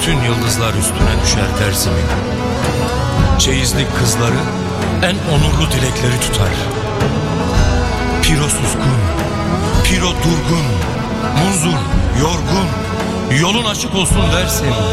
bütün yıldızlar üstüne düşer dersimin. Çeyizlik kızları en onurlu dilekleri tutar. Piro suskun, Piro durgun, Munzur yorgun, yolun açık olsun dersin.